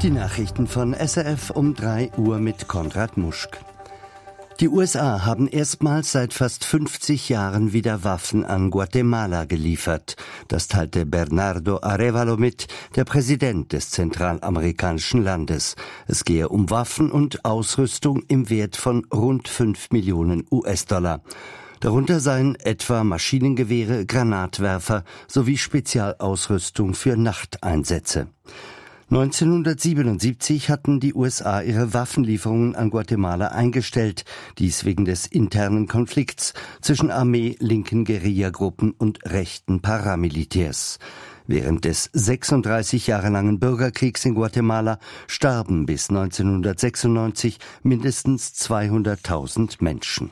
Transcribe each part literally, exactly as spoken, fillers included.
Die Nachrichten von S R F um drei Uhr mit Konrad Muschk. Die U S A haben erstmals seit fast fünfzig Jahren wieder Waffen an Guatemala geliefert. Das teilte Bernardo Arévalo mit, der Präsident des zentralamerikanischen Landes. Es gehe um Waffen und Ausrüstung im Wert von rund fünf Millionen U S-Dollar. Darunter seien etwa Maschinengewehre, Granatwerfer sowie Spezialausrüstung für Nachteinsätze. neunzehnhundertsiebenundsiebzig hatten die U S A ihre Waffenlieferungen an Guatemala eingestellt, dies wegen des internen Konflikts zwischen Armee, linken Guerillagruppen und rechten Paramilitärs. Während des sechsunddreißig Jahre langen Bürgerkriegs in Guatemala starben bis neunzehnhundertsechsundneunzig mindestens zweihunderttausend Menschen.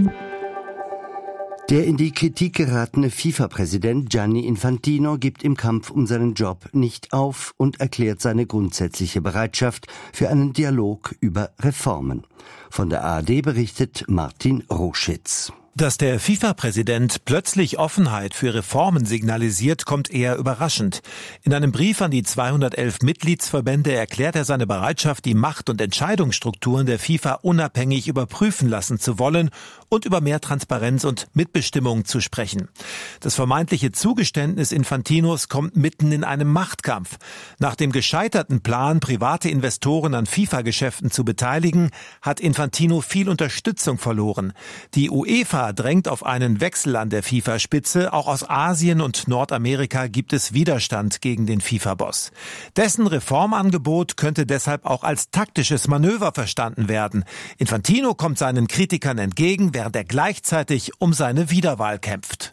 Der in die Kritik geratene FIFA-Präsident Gianni Infantino gibt im Kampf um seinen Job nicht auf und erklärt seine grundsätzliche Bereitschaft für einen Dialog über Reformen. Von der A R D berichtet Martin Roschitz. Dass der FIFA-Präsident plötzlich Offenheit für Reformen signalisiert, kommt eher überraschend. In einem Brief an die zweihundertelf Mitgliedsverbände erklärt er seine Bereitschaft, die Macht- und Entscheidungsstrukturen der FIFA unabhängig überprüfen lassen zu wollen und über mehr Transparenz und Mitbestimmung zu sprechen. Das vermeintliche Zugeständnis Infantinos kommt mitten in einem Machtkampf. Nach dem gescheiterten Plan, private Investoren an FIFA-Geschäften zu beteiligen, hat Infantino viel Unterstützung verloren. Die UEFA drängt auf einen Wechsel an der FIFA-Spitze. Auch aus Asien und Nordamerika gibt es Widerstand gegen den FIFA-Boss. Dessen Reformangebot könnte deshalb auch als taktisches Manöver verstanden werden. Infantino kommt seinen Kritikern entgegen, während er gleichzeitig um seine Wiederwahl kämpft.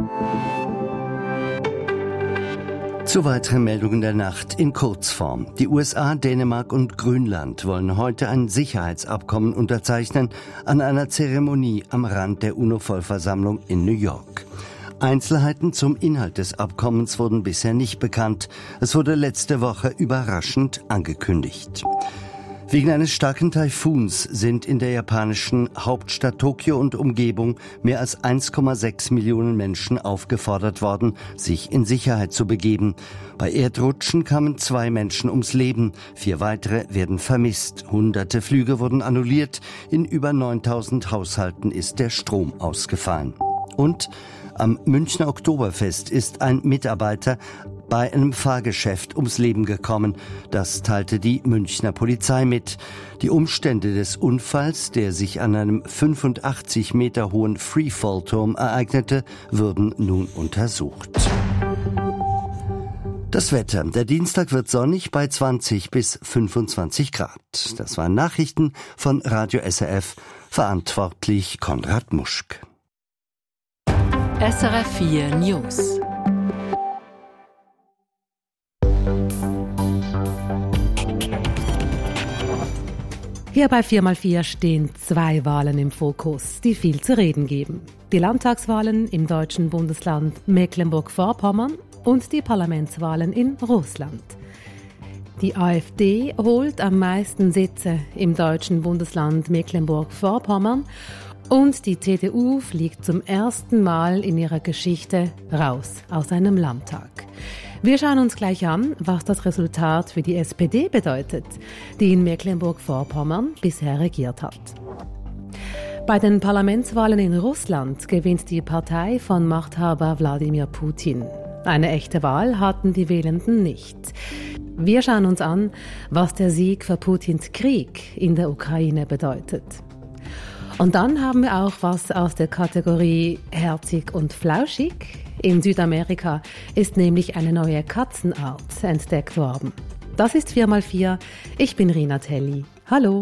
Zu weiteren Meldungen der Nacht in Kurzform. Die U S A, Dänemark und Grönland wollen heute ein Sicherheitsabkommen unterzeichnen an einer Zeremonie am Rand der UNO-Vollversammlung in New York. Einzelheiten zum Inhalt des Abkommens wurden bisher nicht bekannt. Es wurde letzte Woche überraschend angekündigt. Wegen eines starken Taifuns sind in der japanischen Hauptstadt Tokio und Umgebung mehr als eins Komma sechs Millionen Menschen aufgefordert worden, sich in Sicherheit zu begeben. Bei Erdrutschen kamen zwei Menschen ums Leben, vier weitere werden vermisst. Hunderte Flüge wurden annulliert, in über neuntausend Haushalten ist der Strom ausgefallen. Und am Münchner Oktoberfest ist ein Mitarbeiter bei einem Fahrgeschäft ums Leben gekommen. Das teilte die Münchner Polizei mit. Die Umstände des Unfalls, der sich an einem fünfundachtzig Meter hohen Freefall-Turm ereignete, würden nun untersucht. Das Wetter. Der Dienstag wird sonnig bei zwanzig bis fünfundzwanzig Grad. Das waren Nachrichten von Radio S R F. Verantwortlich Konrad Muschk. S R F vier News. Hier bei vier mal vier stehen zwei Wahlen im Fokus, die viel zu reden geben. Die Landtagswahlen im deutschen Bundesland Mecklenburg-Vorpommern und die Parlamentswahlen in Russland. Die AfD holt am meisten Sitze im deutschen Bundesland Mecklenburg-Vorpommern und die C D U fliegt zum ersten Mal in ihrer Geschichte raus aus einem Landtag. Wir schauen uns gleich an, was das Resultat für die S P D bedeutet, die in Mecklenburg-Vorpommern bisher regiert hat. Bei den Parlamentswahlen in Russland gewinnt die Partei von Machthaber Wladimir Putin. Eine echte Wahl hatten die Wählenden nicht. Wir schauen uns an, was der Sieg für Putins Krieg in der Ukraine bedeutet. Und dann haben wir auch was aus der Kategorie Herzig und Flauschig. In Südamerika ist nämlich eine neue Katzenart entdeckt worden. Das ist vier mal vier. Ich bin Rina Telli. Hallo.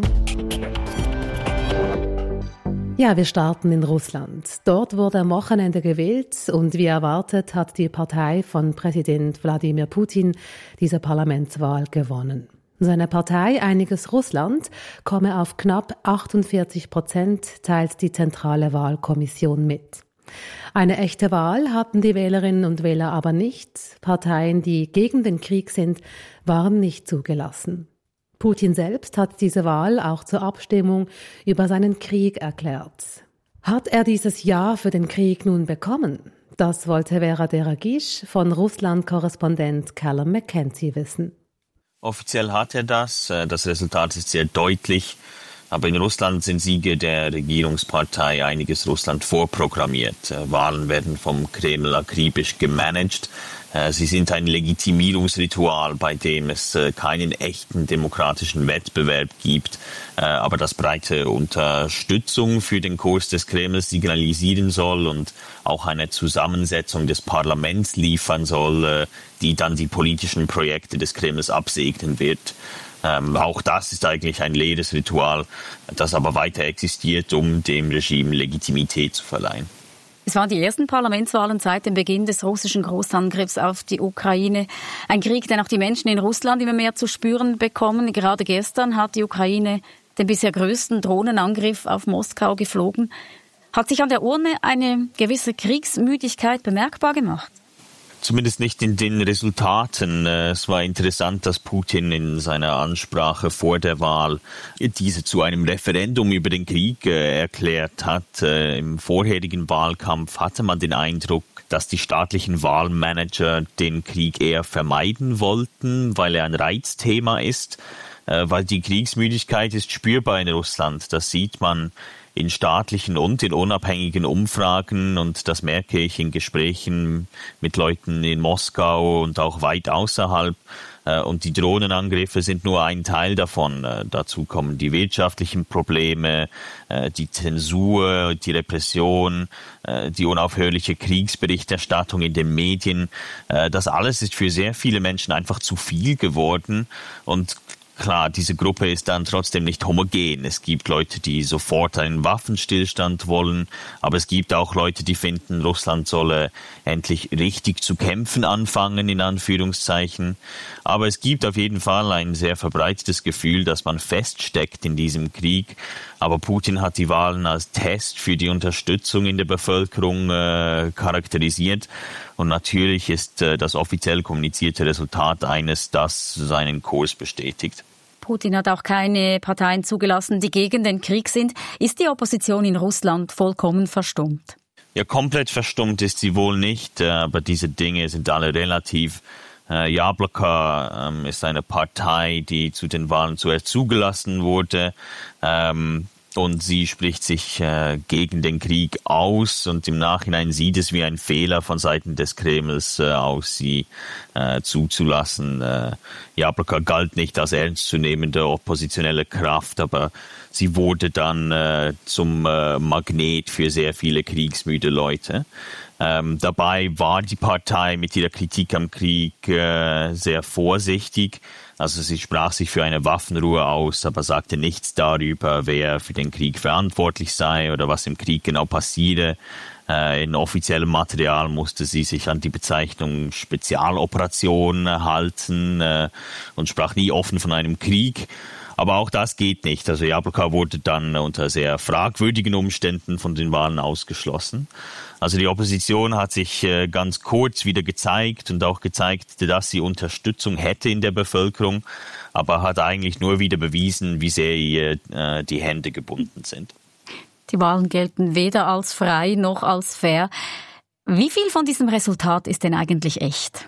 Ja, wir starten in Russland. Dort wurde am Wochenende gewählt und wie erwartet hat die Partei von Präsident Wladimir Putin diese Parlamentswahl gewonnen. Seine Partei Einiges Russland komme auf knapp achtundvierzig Prozent, teilt die zentrale Wahlkommission mit. Eine echte Wahl hatten die Wählerinnen und Wähler aber nicht. Parteien, die gegen den Krieg sind, waren nicht zugelassen. Putin selbst hat diese Wahl auch zur Abstimmung über seinen Krieg erklärt. Hat er dieses Ja für den Krieg nun bekommen? Das wollte Vera Deragisch von Russland-Korrespondent Callum McKenzie wissen. Offiziell hat er das. Das Resultat ist sehr deutlich. Aber in Russland sind Siege der Regierungspartei einiges Russland vorprogrammiert. Wahlen werden vom Kreml akribisch gemanagt. Sie sind ein Legitimierungsritual, bei dem es keinen echten demokratischen Wettbewerb gibt, aber das breite Unterstützung für den Kurs des Kremls signalisieren soll und auch eine Zusammensetzung des Parlaments liefern soll, die dann die politischen Projekte des Kremls absegnen wird. Ähm, auch das ist eigentlich ein leeres Ritual, das aber weiter existiert, um dem Regime Legitimität zu verleihen. Es waren die ersten Parlamentswahlen seit dem Beginn des russischen Großangriffs auf die Ukraine. Ein Krieg, den auch die Menschen in Russland immer mehr zu spüren bekommen. Gerade gestern hat die Ukraine den bisher größten Drohnenangriff auf Moskau geflogen. Hat sich an der Urne eine gewisse Kriegsmüdigkeit bemerkbar gemacht? Zumindest nicht in den Resultaten. Es war interessant, dass Putin in seiner Ansprache vor der Wahl diese zu einem Referendum über den Krieg erklärt hat. Im vorherigen Wahlkampf hatte man den Eindruck, dass die staatlichen Wahlmanager den Krieg eher vermeiden wollten, weil er ein Reizthema ist, weil die Kriegsmüdigkeit ist spürbar in Russland. Das sieht man in staatlichen und in unabhängigen Umfragen, und das merke ich in Gesprächen mit Leuten in Moskau und auch weit außerhalb. Und die Drohnenangriffe sind nur ein Teil davon. Dazu kommen die wirtschaftlichen Probleme, die Zensur, die Repression, die unaufhörliche Kriegsberichterstattung in den Medien. Das alles ist für sehr viele Menschen einfach zu viel geworden, und klar, diese Gruppe ist dann trotzdem nicht homogen. Es gibt Leute, die sofort einen Waffenstillstand wollen, aber es gibt auch Leute, die finden, Russland solle endlich richtig zu kämpfen anfangen, in Anführungszeichen. Aber es gibt auf jeden Fall ein sehr verbreitetes Gefühl, dass man feststeckt in diesem Krieg. Aber Putin hat die Wahlen als Test für die Unterstützung in der Bevölkerung äh, charakterisiert. Und natürlich ist äh, das offiziell kommunizierte Resultat eines, das seinen Kurs bestätigt. Putin hat auch keine Parteien zugelassen, die gegen den Krieg sind. Ist die Opposition in Russland vollkommen verstummt? Ja, komplett verstummt ist sie wohl nicht, aber diese Dinge sind alle relativ. Äh, Jabloko ähm, ist eine Partei, die zu den Wahlen zuerst zugelassen wurde. Ähm, Und sie spricht sich äh, gegen den Krieg aus, und im Nachhinein sieht es wie ein Fehler von Seiten des Kremls äh, aus, sie äh, zuzulassen. Äh, Jabloko galt nicht als ernstzunehmende oppositionelle Kraft, aber sie wurde dann äh, zum äh, Magnet für sehr viele kriegsmüde Leute. Ähm, dabei war die Partei mit ihrer Kritik am Krieg äh, sehr vorsichtig. Also sie sprach sich für eine Waffenruhe aus, aber sagte nichts darüber, wer für den Krieg verantwortlich sei oder was im Krieg genau passiere. Äh, in offiziellem Material musste sie sich an die Bezeichnung Spezialoperation halten äh, und sprach nie offen von einem Krieg. Aber auch das geht nicht. Also Jabloko wurde dann unter sehr fragwürdigen Umständen von den Wahlen ausgeschlossen. Also die Opposition hat sich ganz kurz wieder gezeigt und auch gezeigt, dass sie Unterstützung hätte in der Bevölkerung, aber hat eigentlich nur wieder bewiesen, wie sehr ihr äh, die Hände gebunden sind. Die Wahlen gelten weder als frei noch als fair. Wie viel von diesem Resultat ist denn eigentlich echt?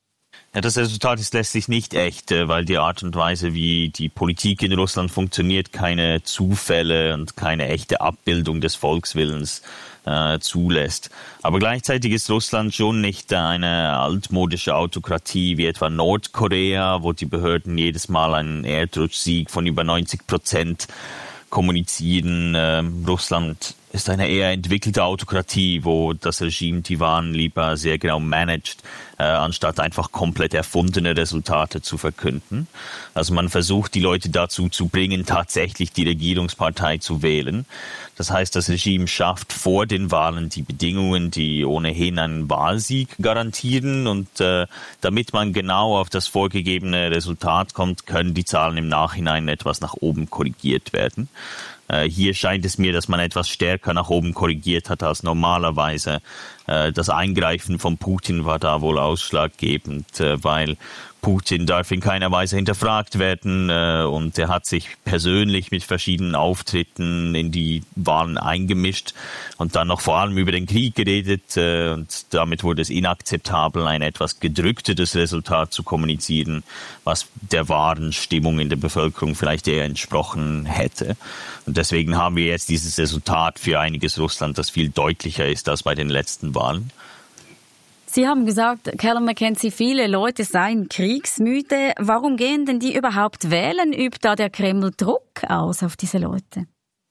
Ja, das Resultat ist letztlich nicht echt, weil die Art und Weise, wie die Politik in Russland funktioniert, keine Zufälle und keine echte Abbildung des Volkswillens äh, zulässt. Aber gleichzeitig ist Russland schon nicht eine altmodische Autokratie wie etwa Nordkorea, wo die Behörden jedes Mal einen Erdrutschsieg von über neunzig Prozent kommunizieren. Äh, Russland ist eine eher entwickelte Autokratie, wo das Regime die Wahlen lieber sehr genau managt, äh, anstatt einfach komplett erfundene Resultate zu verkünden. Also man versucht, die Leute dazu zu bringen, tatsächlich die Regierungspartei zu wählen. Das heißt, das Regime schafft vor den Wahlen die Bedingungen, die ohnehin einen Wahlsieg garantieren. Und äh, damit man genau auf das vorgegebene Resultat kommt, können die Zahlen im Nachhinein etwas nach oben korrigiert werden. Hier scheint es mir, dass man etwas stärker nach oben korrigiert hat als normalerweise. Das Eingreifen von Putin war da wohl ausschlaggebend, weil Putin darf in keiner Weise hinterfragt werden und er hat sich persönlich mit verschiedenen Auftritten in die Wahlen eingemischt und dann noch vor allem über den Krieg geredet und damit wurde es inakzeptabel, ein etwas gedrückteres Resultat zu kommunizieren, was der wahren Stimmung in der Bevölkerung vielleicht eher entsprochen hätte. Und deswegen haben wir jetzt dieses Resultat für einiges Russland, das viel deutlicher ist als bei den letzten Wahlen. Sie haben gesagt, Callum McKenzie, viele Leute seien kriegsmüde. Warum gehen denn die überhaupt wählen? Übt da der Kreml Druck aus auf diese Leute?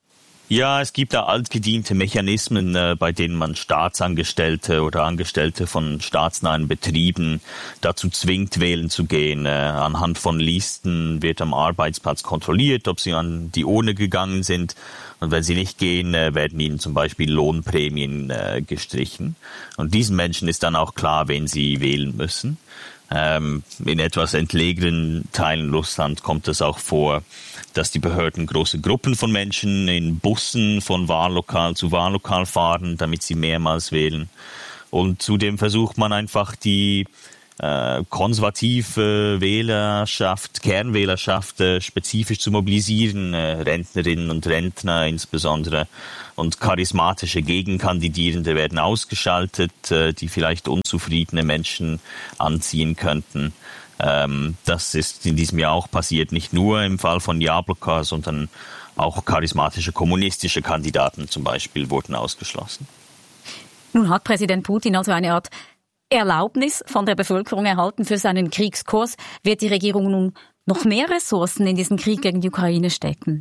Ja, es gibt da altgediente Mechanismen, äh, bei denen man Staatsangestellte oder Angestellte von staatsnahen Betrieben dazu zwingt, wählen zu gehen. Äh, anhand von Listen wird am Arbeitsplatz kontrolliert, ob sie an die Urne gegangen sind. Und wenn sie nicht gehen, äh, werden ihnen zum Beispiel Lohnprämien äh, gestrichen. Und diesen Menschen ist dann auch klar, wen sie wählen müssen. Ähm, in etwas entlegenen Teilen Russland kommt es auch vor, dass die Behörden große Gruppen von Menschen in Bussen von Wahllokal zu Wahllokal fahren, damit sie mehrmals wählen. Und zudem versucht man einfach die äh, konservative Wählerschaft, Kernwählerschaft äh, spezifisch zu mobilisieren, äh, Rentnerinnen und Rentner insbesondere. Und charismatische Gegenkandidierende werden ausgeschaltet, äh, die vielleicht unzufriedene Menschen anziehen könnten. Ähm, das ist in diesem Jahr auch passiert, nicht nur im Fall von Jabloko, sondern auch charismatische kommunistische Kandidaten zum Beispiel wurden ausgeschlossen. Nun hat Präsident Putin also eine Art Erlaubnis von der Bevölkerung erhalten für seinen Kriegskurs. Wird die Regierung nun noch mehr Ressourcen in diesen Krieg gegen die Ukraine stecken?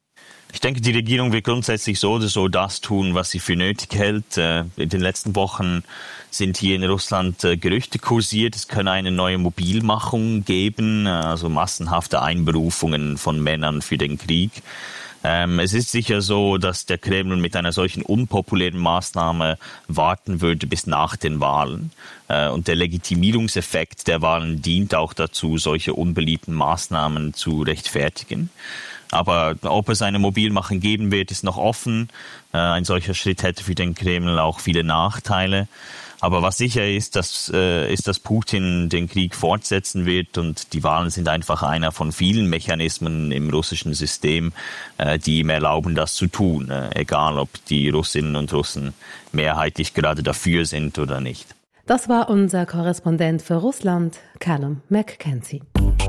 Ich denke, die Regierung wird grundsätzlich so oder so das tun, was sie für nötig hält. In den letzten Wochen sind hier in Russland Gerüchte kursiert, es könne eine neue Mobilmachung geben, also massenhafte Einberufungen von Männern für den Krieg. Ähm, es ist sicher so, dass der Kreml mit einer solchen unpopulären Maßnahme warten würde bis nach den Wahlen. Äh, und der Legitimierungseffekt der Wahlen dient auch dazu, solche unbeliebten Maßnahmen zu rechtfertigen. Aber ob es eine Mobilmachung geben wird, ist noch offen. Äh, ein solcher Schritt hätte für den Kreml auch viele Nachteile. Aber was sicher ist, dass, äh, ist, dass Putin den Krieg fortsetzen wird und die Wahlen sind einfach einer von vielen Mechanismen im russischen System, äh, die ihm erlauben, das zu tun, äh, egal ob die Russinnen und Russen mehrheitlich gerade dafür sind oder nicht. Das war unser Korrespondent für Russland, Callum McKenzie.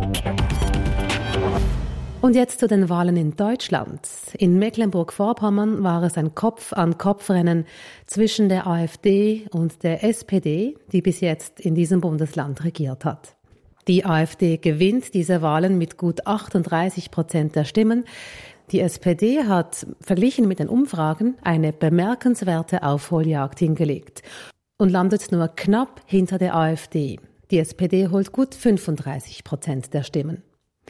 Und jetzt zu den Wahlen in Deutschland. In Mecklenburg-Vorpommern war es ein Kopf-an-Kopf-Rennen zwischen der AfD und der S P D, die bis jetzt in diesem Bundesland regiert hat. Die AfD gewinnt diese Wahlen mit gut achtunddreißig Prozent der Stimmen. Die S P D hat, verglichen mit den Umfragen, eine bemerkenswerte Aufholjagd hingelegt und landet nur knapp hinter der AfD. Die S P D holt gut fünfunddreißig Prozent der Stimmen.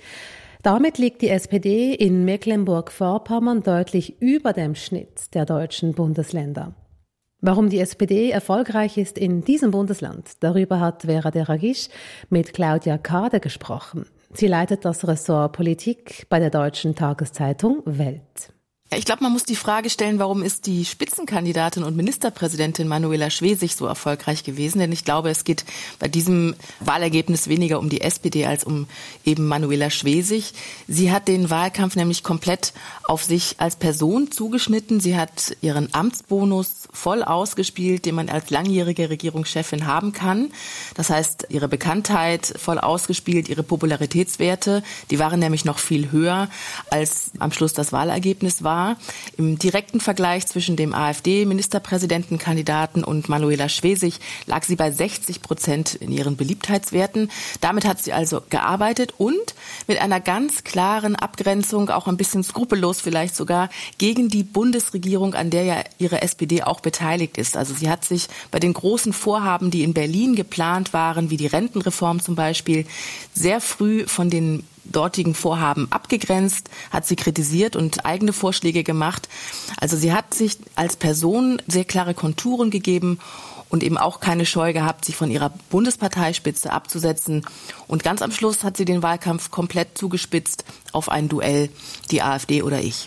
Damit liegt die S P D in Mecklenburg-Vorpommern deutlich über dem Schnitt der deutschen Bundesländer. Warum die S P D erfolgreich ist in diesem Bundesland, darüber hat Vera Deragisch mit Claudia Kade gesprochen. Sie leitet das Ressort Politik bei der deutschen Tageszeitung Welt. Ja, ich glaube, man muss die Frage stellen, warum ist die Spitzenkandidatin und Ministerpräsidentin Manuela Schwesig so erfolgreich gewesen? Denn ich glaube, es geht bei diesem Wahlergebnis weniger um die S P D als um eben Manuela Schwesig. Sie hat den Wahlkampf nämlich komplett auf sich als Person zugeschnitten. Sie hat ihren Amtsbonus voll ausgespielt, den man als langjährige Regierungschefin haben kann. Das heißt, ihre Bekanntheit voll ausgespielt, ihre Popularitätswerte, die waren nämlich noch viel höher, als am Schluss das Wahlergebnis war. Im direkten Vergleich zwischen dem AfD-Ministerpräsidentenkandidaten und Manuela Schwesig lag sie bei sechzig Prozent in ihren Beliebtheitswerten. Damit hat sie also gearbeitet und mit einer ganz klaren Abgrenzung, auch ein bisschen skrupellos vielleicht sogar, gegen die Bundesregierung, an der ja ihre S P D auch beteiligt ist. Also sie hat sich bei den großen Vorhaben, die in Berlin geplant waren, wie die Rentenreform zum Beispiel, sehr früh von den dortigen Vorhaben abgegrenzt, hat sie kritisiert und eigene Vorschläge gemacht. Also sie hat sich als Person sehr klare Konturen gegeben und eben auch keine Scheu gehabt, sich von ihrer Bundesparteispitze abzusetzen. Und ganz am Schluss hat sie den Wahlkampf komplett zugespitzt auf ein Duell, die AfD oder ich.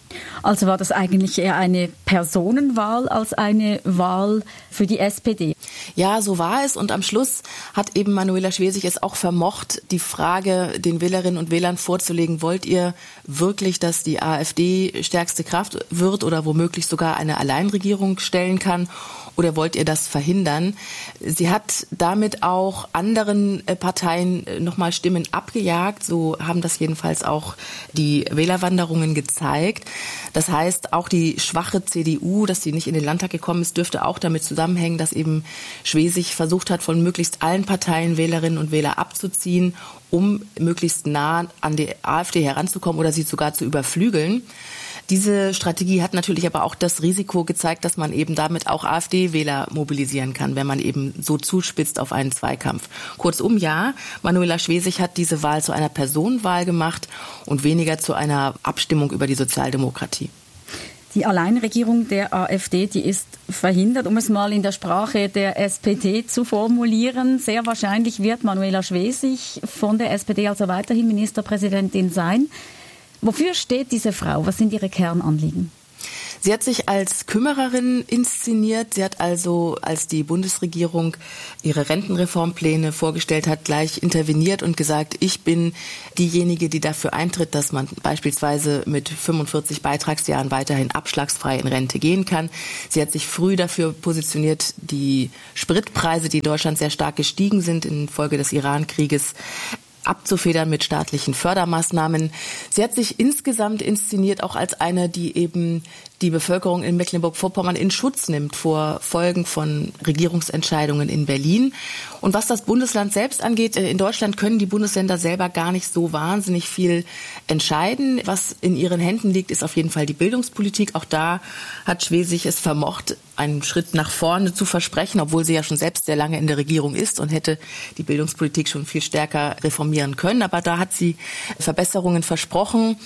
Also war das eigentlich eher eine Personenwahl als eine Wahl für die S P D? Ja, so war es. Und am Schluss hat eben Manuela Schwesig es auch vermocht, die Frage den Wählerinnen und Wählern vorzulegen, wollt ihr wirklich, dass die AfD stärkste Kraft wird oder womöglich sogar eine Alleinregierung stellen kann? Oder wollt ihr das verhindern? Sie hat damit auch anderen Parteien nochmal Stimmen abgejagt. So haben das jedenfalls auch die Wählerwanderungen gezeigt. Das heißt, auch die schwache C D U, dass sie nicht in den Landtag gekommen ist, dürfte auch damit zusammenhängen, dass eben Schwesig versucht hat, von möglichst allen Parteien Wählerinnen und Wähler abzuziehen, um möglichst nah an die AfD heranzukommen oder sie sogar zu überflügeln. Diese Strategie hat natürlich aber auch das Risiko gezeigt, dass man eben damit auch AfD-Wähler mobilisieren kann, wenn man eben so zuspitzt auf einen Zweikampf. Kurzum, ja, Manuela Schwesig hat diese Wahl zu einer Personenwahl gemacht und weniger zu einer Abstimmung über die Sozialdemokratie. Die Alleinregierung der AfD, die ist verhindert, um es mal in der Sprache der S P D zu formulieren. Sehr wahrscheinlich wird Manuela Schwesig von der S P D also weiterhin Ministerpräsidentin sein. Wofür steht diese Frau? Was sind ihre Kernanliegen? Sie hat sich als Kümmererin inszeniert. Sie hat also, als die Bundesregierung ihre Rentenreformpläne vorgestellt hat, gleich interveniert und gesagt, ich bin diejenige, die dafür eintritt, dass man beispielsweise mit fünfundvierzig Beitragsjahren weiterhin abschlagsfrei in Rente gehen kann. Sie hat sich früh dafür positioniert, die Spritpreise, die in Deutschland sehr stark gestiegen sind infolge des Iran-Krieges, abzufedern mit staatlichen Fördermaßnahmen. Sie hat sich insgesamt inszeniert auch als eine, die eben die Bevölkerung in Mecklenburg-Vorpommern in Schutz nimmt vor Folgen von Regierungsentscheidungen in Berlin. Und was das Bundesland selbst angeht, in Deutschland können die Bundesländer selber gar nicht so wahnsinnig viel entscheiden. Was in ihren Händen liegt, ist auf jeden Fall die Bildungspolitik. Auch da hat Schwesig es vermocht, einen Schritt nach vorne zu versprechen, obwohl sie ja schon selbst sehr lange in der Regierung ist und hätte die Bildungspolitik schon viel stärker reformieren können. Aber da hat sie Verbesserungen versprochen.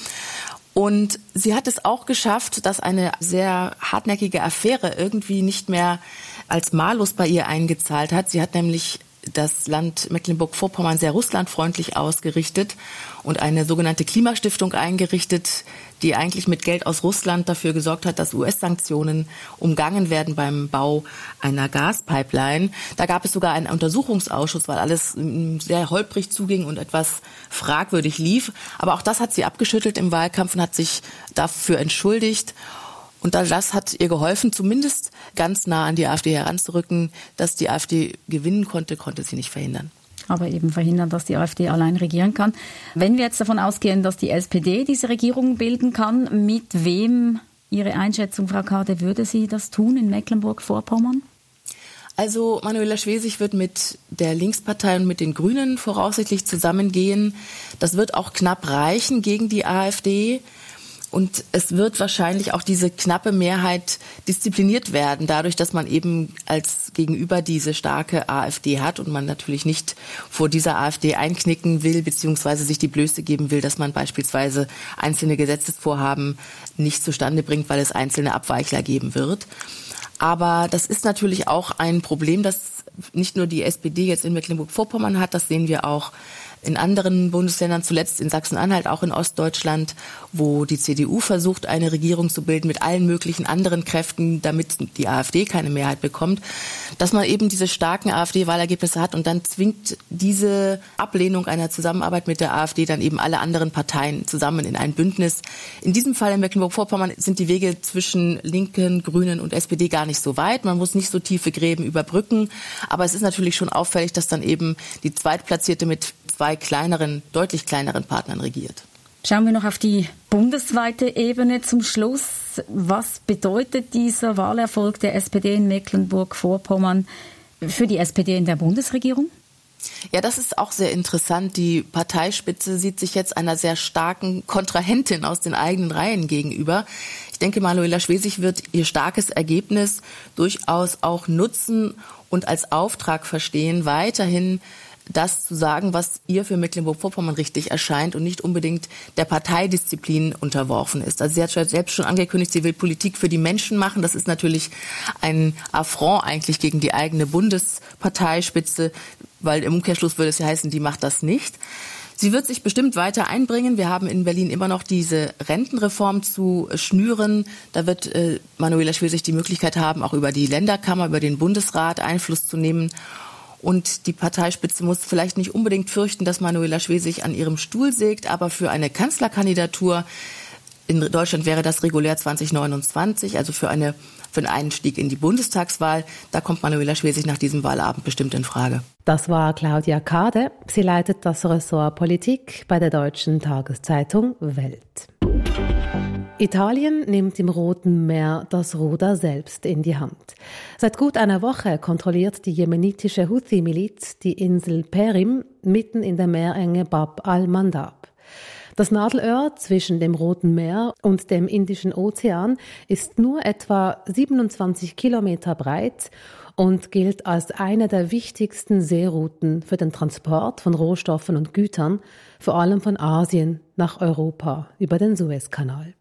Und sie hat es auch geschafft, dass eine sehr hartnäckige Affäre irgendwie nicht mehr als Malus bei ihr eingezahlt hat. Sie hat nämlich das Land Mecklenburg-Vorpommern sehr russlandfreundlich ausgerichtet und eine sogenannte Klimastiftung eingerichtet, die eigentlich mit Geld aus Russland dafür gesorgt hat, dass U S-Sanktionen umgangen werden beim Bau einer Gaspipeline. Da gab es sogar einen Untersuchungsausschuss, weil alles sehr holprig zuging und etwas fragwürdig lief. Aber auch das hat sie abgeschüttelt im Wahlkampf und hat sich dafür entschuldigt. Und das hat ihr geholfen, zumindest ganz nah an die AfD heranzurücken. Dass die AfD gewinnen konnte, konnte sie nicht verhindern. Aber eben verhindern, dass die AfD allein regieren kann. Wenn wir jetzt davon ausgehen, dass die S P D diese Regierung bilden kann, mit wem, Ihre Einschätzung, Frau Kade, würde sie das tun in Mecklenburg-Vorpommern? Also Manuela Schwesig wird mit der Linkspartei und mit den Grünen voraussichtlich zusammengehen. Das wird auch knapp reichen gegen die AfD. Und es wird wahrscheinlich auch diese knappe Mehrheit diszipliniert werden, dadurch, dass man eben als Gegenüber diese starke AfD hat und man natürlich nicht vor dieser AfD einknicken will, beziehungsweise sich die Blöße geben will, dass man beispielsweise einzelne Gesetzesvorhaben nicht zustande bringt, weil es einzelne Abweichler geben wird. Aber das ist natürlich auch ein Problem, das nicht nur die S P D jetzt in Mecklenburg-Vorpommern hat, das sehen wir auch in anderen Bundesländern, zuletzt in Sachsen-Anhalt, auch in Ostdeutschland, wo die C D U versucht, eine Regierung zu bilden mit allen möglichen anderen Kräften, damit die AfD keine Mehrheit bekommt, dass man eben diese starken AfD-Wahlergebnisse hat und dann zwingt diese Ablehnung einer Zusammenarbeit mit der AfD dann eben alle anderen Parteien zusammen in ein Bündnis. In diesem Fall in Mecklenburg-Vorpommern sind die Wege zwischen Linken, Grünen und S P D gar nicht so weit. Man muss nicht so tiefe Gräben überbrücken, aber es ist natürlich schon auffällig, dass dann eben die Zweitplatzierte mit zwei kleineren, deutlich kleineren Partnern regiert. Schauen wir noch auf die bundesweite Ebene zum Schluss. Was bedeutet dieser Wahlerfolg der S P D in Mecklenburg-Vorpommern für die S P D in der Bundesregierung? Ja, das ist auch sehr interessant. Die Parteispitze sieht sich jetzt einer sehr starken Kontrahentin aus den eigenen Reihen gegenüber. Ich denke, Manuela Schwesig wird ihr starkes Ergebnis durchaus auch nutzen und als Auftrag verstehen, weiterhin das zu sagen, was ihr für Mecklenburg-Vorpommern richtig erscheint und nicht unbedingt der Parteidisziplin unterworfen ist. Also sie hat selbst schon angekündigt, sie will Politik für die Menschen machen. Das ist natürlich ein Affront eigentlich gegen die eigene Bundesparteispitze, weil im Umkehrschluss würde es ja heißen, die macht das nicht. Sie wird sich bestimmt weiter einbringen. Wir haben in Berlin immer noch diese Rentenreform zu schnüren. Da wird äh, Manuela Schwesig die Möglichkeit haben, auch über die Länderkammer, über den Bundesrat Einfluss zu nehmen. Und die Parteispitze muss vielleicht nicht unbedingt fürchten, dass Manuela Schwesig an ihrem Stuhl sägt, aber für eine Kanzlerkandidatur in Deutschland wäre das regulär zwanzig neunundzwanzig, also für, eine, für einen Einstieg in die Bundestagswahl. Da kommt Manuela Schwesig nach diesem Wahlabend bestimmt in Frage. Das war Claudia Kade. Sie leitet das Ressort Politik bei der deutschen Tageszeitung Welt. Italien nimmt im Roten Meer das Ruder selbst in die Hand. Seit gut einer Woche kontrolliert die jemenitische Houthi-Miliz die Insel Perim mitten in der Meerenge Bab al-Mandab. Das Nadelöhr zwischen dem Roten Meer und dem Indischen Ozean ist nur etwa siebenundzwanzig Kilometer breit und gilt als eine der wichtigsten Seerouten für den Transport von Rohstoffen und Gütern, vor allem von Asien nach Europa über den Suezkanal.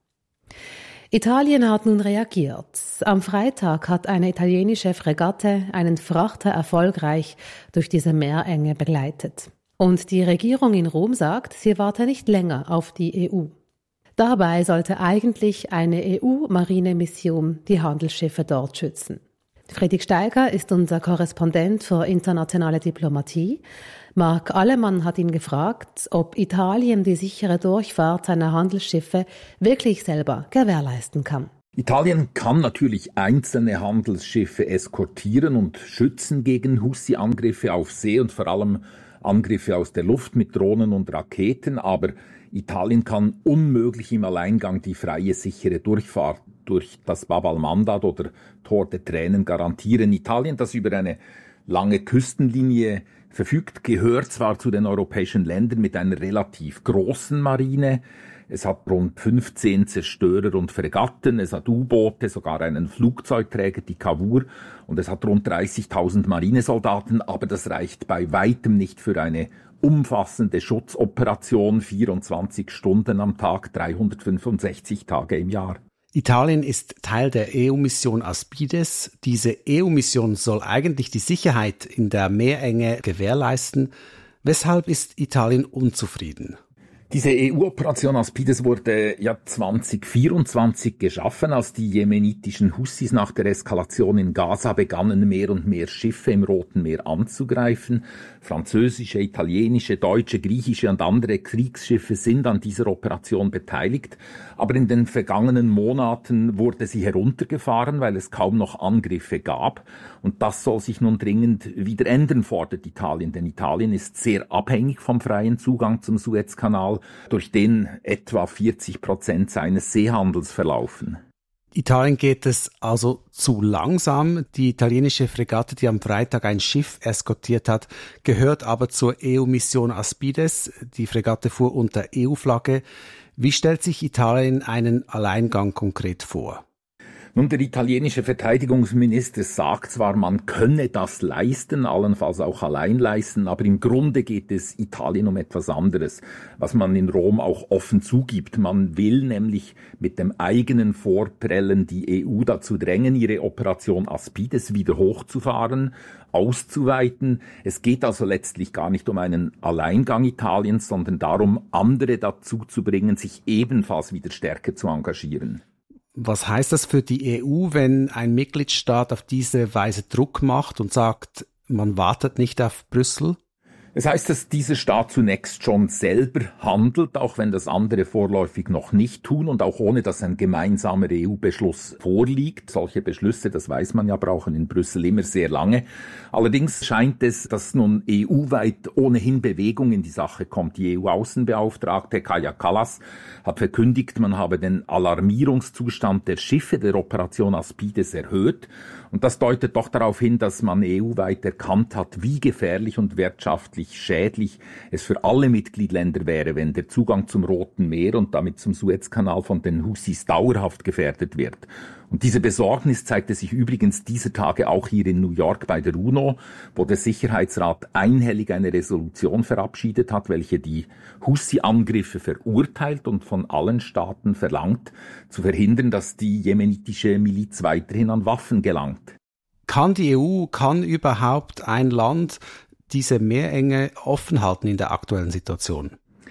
Italien hat nun reagiert. Am Freitag hat eine italienische Fregatte einen Frachter erfolgreich durch diese Meerenge begleitet. Und die Regierung in Rom sagt, sie warte nicht länger auf die E U. Dabei sollte eigentlich eine E U-Marinemission die Handelsschiffe dort schützen. Friedrich Steiger ist unser Korrespondent für internationale Diplomatie. Marc Allemann hat ihn gefragt, ob Italien die sichere Durchfahrt seiner Handelsschiffe wirklich selber gewährleisten kann. Italien kann natürlich einzelne Handelsschiffe eskortieren und schützen gegen Houthi-Angriffe auf See und vor allem Angriffe aus der Luft mit Drohnen und Raketen, aber Italien kann unmöglich im Alleingang die freie, sichere Durchfahrt durch das Bab al-Mandab oder Tor der Tränen garantieren. Italien, das über eine lange Küstenlinie verfügt, gehört zwar zu den europäischen Ländern mit einer relativ großen Marine. Es hat rund fünfzehn Zerstörer und Fregatten, es hat U-Boote, sogar einen Flugzeugträger, die Cavour, und es hat rund dreißigtausend Marinesoldaten, aber das reicht bei weitem nicht für eine umfassende Schutzoperation, vierundzwanzig Stunden am Tag, dreihundertfünfundsechzig Tage im Jahr. Italien ist Teil der E U-Mission Aspides. Diese E U-Mission soll eigentlich die Sicherheit in der Meerenge gewährleisten. Weshalb ist Italien unzufrieden? Diese E U-Operation Aspides wurde ja zwanzig vierundzwanzig geschaffen, als die jemenitischen Houthis nach der Eskalation in Gaza begannen, mehr und mehr Schiffe im Roten Meer anzugreifen. Französische, italienische, deutsche, griechische und andere Kriegsschiffe sind an dieser Operation beteiligt. Aber in den vergangenen Monaten wurde sie heruntergefahren, weil es kaum noch Angriffe gab. Und das soll sich nun dringend wieder ändern, fordert Italien. Denn Italien ist sehr abhängig vom freien Zugang zum Suezkanal, durch den etwa vierzig Prozent seines Seehandels verlaufen. Italien geht es also zu langsam. Die italienische Fregatte, die am Freitag ein Schiff eskortiert hat, gehört aber zur E U-Mission Aspides. Die Fregatte fuhr unter E U-Flagge. Wie stellt sich Italien einen Alleingang konkret vor? Nun, der italienische Verteidigungsminister sagt zwar, man könne das leisten, allenfalls auch allein leisten, aber im Grunde geht es Italien um etwas anderes, was man in Rom auch offen zugibt. Man will nämlich mit dem eigenen Vorprellen die E U dazu drängen, ihre Operation Aspides wieder hochzufahren, auszuweiten. Es geht also letztlich gar nicht um einen Alleingang Italiens, sondern darum, andere dazu zu bringen, sich ebenfalls wieder stärker zu engagieren. Was heißt das für die E U, wenn ein Mitgliedstaat auf diese Weise Druck macht und sagt, man wartet nicht auf Brüssel? Es heißt, dass dieser Staat zunächst schon selber handelt, auch wenn das andere vorläufig noch nicht tun und auch ohne, dass ein gemeinsamer E U-Beschluss vorliegt. Solche Beschlüsse, das weiß man ja, brauchen in Brüssel immer sehr lange. Allerdings scheint es, dass nun E U-weit ohnehin Bewegung in die Sache kommt. Die E U-Außenbeauftragte Kaja Kallas hat verkündigt, man habe den Alarmierungszustand der Schiffe der Operation Aspides erhöht. Und das deutet doch darauf hin, dass man E U-weit erkannt hat, wie gefährlich und wirtschaftlich schädlich es für alle Mitgliedsländer wäre, wenn der Zugang zum Roten Meer und damit zum Suezkanal von den Houthis dauerhaft gefährdet wird. Und diese Besorgnis zeigte sich übrigens dieser Tage auch hier in New York bei der UNO, wo der Sicherheitsrat einhellig eine Resolution verabschiedet hat, welche die Houthi-Angriffe verurteilt und von allen Staaten verlangt, zu verhindern, dass die jemenitische Miliz weiterhin an Waffen gelangt. Kann die E U, kann überhaupt ein Land diese Meerenge offen halten in der aktuellen Situation?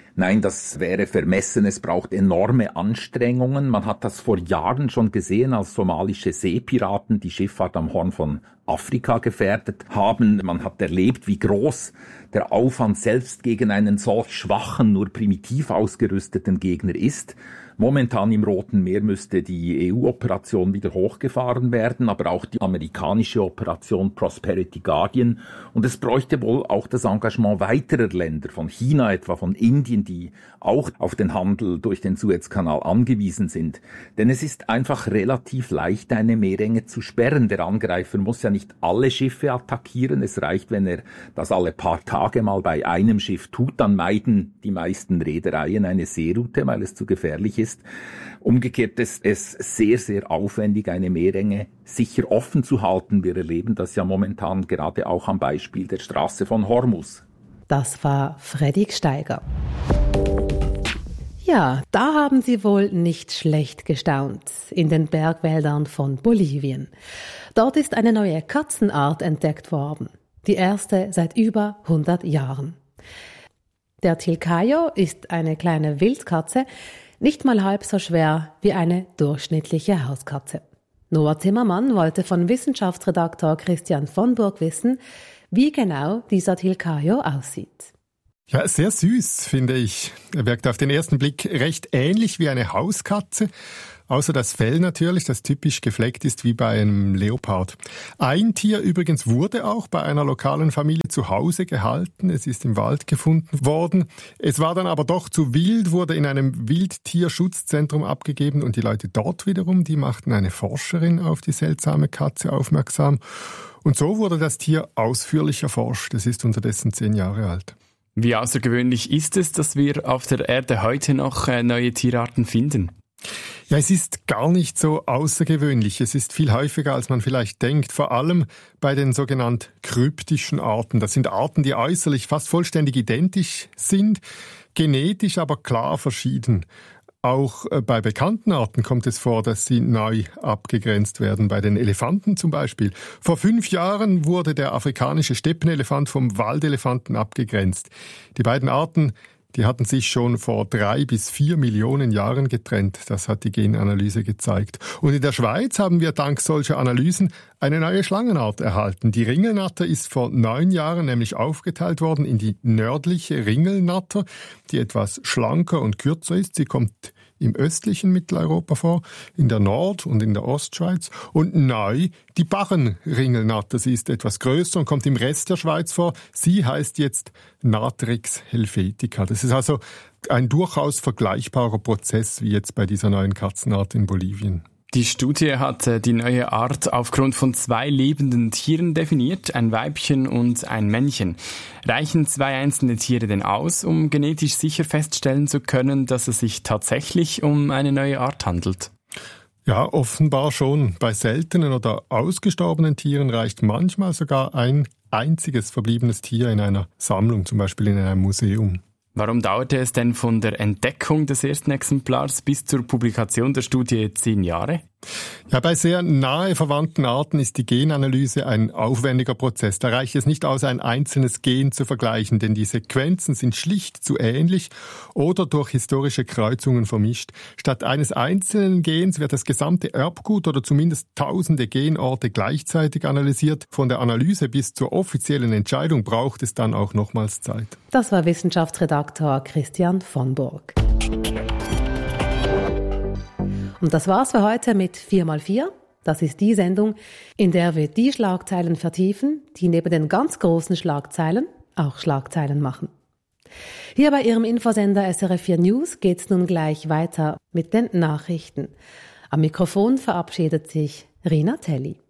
Nein, das wäre vermessen. Es braucht enorme Anstrengungen. Man hat das vor Jahren schon gesehen, als somalische Seepiraten die Schifffahrt am Horn von Afrika gefährdet haben. Man hat erlebt, wie groß der Aufwand selbst gegen einen solch schwachen, nur primitiv ausgerüsteten Gegner ist. Momentan im Roten Meer müsste die E U-Operation wieder hochgefahren werden, aber auch die amerikanische Operation Prosperity Guardian. Und es bräuchte wohl auch das Engagement weiterer Länder, von China etwa, von Indien, die auch auf den Handel durch den Suezkanal angewiesen sind. Denn es ist einfach relativ leicht, eine Meerenge zu sperren. Der Angreifer muss ja nicht alle Schiffe attackieren. Es reicht, wenn er das alle paar Tage mal bei einem Schiff tut. Dann meiden die meisten Reedereien eine Seeroute, weil es zu gefährlich ist. Umgekehrt ist es sehr, sehr aufwendig, eine Meerenge sicher offen zu halten. Wir erleben das ja momentan gerade auch am Beispiel der Straße von Hormuz. Das war Freddy Gsteiger. Ja, da haben Sie wohl nicht schlecht gestaunt, in den Bergwäldern von Bolivien. Dort ist eine neue Katzenart entdeckt worden, die erste seit über hundert Jahren. Der Tilcayo ist eine kleine Wildkatze, nicht mal halb so schwer wie eine durchschnittliche Hauskatze. Noah Zimmermann wollte von Wissenschaftsredaktor Christian von Burg wissen, wie genau dieser Tilcayo aussieht. Ja, sehr süß, finde ich. Er wirkt auf den ersten Blick recht ähnlich wie eine Hauskatze. Außer das Fell natürlich, das typisch gefleckt ist wie bei einem Leopard. Ein Tier übrigens wurde auch bei einer lokalen Familie zu Hause gehalten. Es ist im Wald gefunden worden. Es war dann aber doch zu wild, wurde in einem Wildtierschutzzentrum abgegeben und die Leute dort wiederum, die machten eine Forscherin auf die seltsame Katze aufmerksam. Und so wurde das Tier ausführlich erforscht. Es ist unterdessen zehn Jahre alt. Wie außergewöhnlich ist es, dass wir auf der Erde heute noch neue Tierarten finden? Ja, es ist gar nicht so außergewöhnlich. Es ist viel häufiger, als man vielleicht denkt. Vor allem bei den sogenannten kryptischen Arten. Das sind Arten, die äußerlich fast vollständig identisch sind, genetisch aber klar verschieden. Auch bei bekannten Arten kommt es vor, dass sie neu abgegrenzt werden. Bei den Elefanten zum Beispiel. Vor fünf Jahren wurde der afrikanische Steppenelefant vom Waldelefanten abgegrenzt. Die beiden Arten, die hatten sich schon vor drei bis vier Millionen Jahren getrennt. Das hat die Genanalyse gezeigt. Und in der Schweiz haben wir dank solcher Analysen eine neue Schlangenart erhalten. Die Ringelnatter ist vor neun Jahren nämlich aufgeteilt worden in die nördliche Ringelnatter, die etwas schlanker und kürzer ist. Sie kommt im östlichen Mitteleuropa vor, in der Nord- und in der Ostschweiz. Und neu die Barrenringelnatter. Sie ist etwas größer und kommt im Rest der Schweiz vor. Sie heißt jetzt Natrix helvetica. Das ist also ein durchaus vergleichbarer Prozess wie jetzt bei dieser neuen Katzenart in Bolivien. Die Studie hat die neue Art aufgrund von zwei lebenden Tieren definiert, ein Weibchen und ein Männchen. Reichen zwei einzelne Tiere denn aus, um genetisch sicher feststellen zu können, dass es sich tatsächlich um eine neue Art handelt? Ja, offenbar schon. Bei seltenen oder ausgestorbenen Tieren reicht manchmal sogar ein einziges verbliebenes Tier in einer Sammlung, zum Beispiel in einem Museum. Warum dauerte es denn von der Entdeckung des ersten Exemplars bis zur Publikation der Studie zehn Jahre? Ja, bei sehr nahe verwandten Arten ist die Genanalyse ein aufwendiger Prozess. Da reicht es nicht aus, ein einzelnes Gen zu vergleichen, denn die Sequenzen sind schlicht zu ähnlich oder durch historische Kreuzungen vermischt. Statt eines einzelnen Gens wird das gesamte Erbgut oder zumindest tausende Genorte gleichzeitig analysiert. Von der Analyse bis zur offiziellen Entscheidung braucht es dann auch nochmals Zeit. Das war Wissenschaftsredaktor Christian von Burg. Und das war's für heute mit vier mal vier. Das ist die Sendung, in der wir die Schlagzeilen vertiefen, die neben den ganz großen Schlagzeilen auch Schlagzeilen machen. Hier bei Ihrem Infosender S R F vier News geht's nun gleich weiter mit den Nachrichten. Am Mikrofon verabschiedet sich Rina Telli.